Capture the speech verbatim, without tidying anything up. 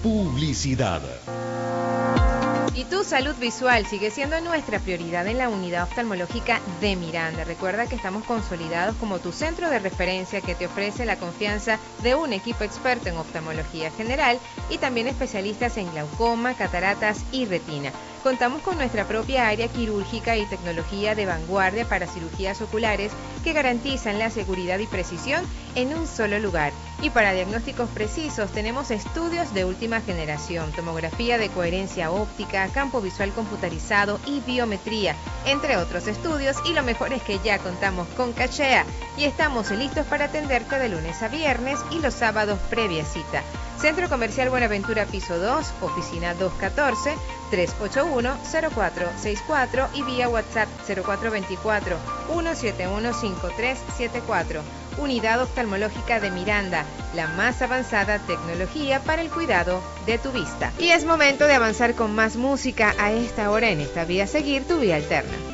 Publicidad. Y tu salud visual sigue siendo nuestra prioridad en la unidad oftalmológica de Miranda. Recuerda que estamos consolidados como tu centro de referencia que te ofrece la confianza de un equipo experto en oftalmología general y también especialistas en glaucoma, cataratas y retina. Contamos con nuestra propia área quirúrgica y tecnología de vanguardia para cirugías oculares que garantizan la seguridad y precisión en un solo lugar. Y para diagnósticos precisos tenemos estudios de última generación, tomografía de coherencia óptica, campo visual computarizado y biometría, entre otros estudios, y lo mejor es que ya contamos con Cachea y estamos listos para atenderte de lunes a viernes y los sábados previa cita. Centro Comercial Buenaventura Piso dos, oficina doscientos catorce, trescientos ochenta y uno, cero cuatro sesenta y cuatro y vía WhatsApp cero cuatro veinticuatro, ciento setenta y uno, cincuenta y tres setenta y cuatro. Unidad Oftalmológica de Miranda, la más avanzada tecnología para el cuidado de tu vista. Y es momento de avanzar con más música a esta hora en esta vía Seguir tu Vía Alterna.